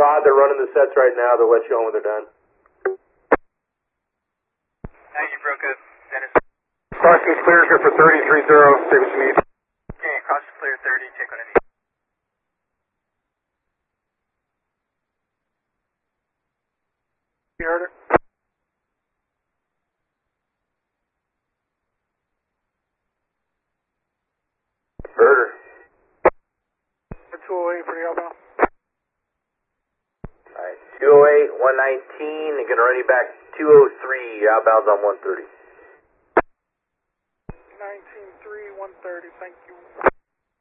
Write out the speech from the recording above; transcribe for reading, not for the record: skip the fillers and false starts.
Todd, they're running the sets right now. They'll let you on when they're done. You broke up, Dennis. Crossing clear here for 3030, frequency meet. Okay, cross clear 30, check on it. You heard it? Heard her. 208 for the outbound. Alright, 208, 119, and gonna run you back 203, outbounds on 130. 19.3, 130, thank you.